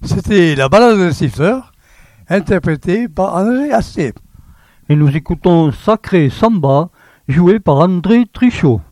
C'était la balade de siffleur, interprétée par André Astier. Et nous écoutons Sacré Samba, joué par André Trichot.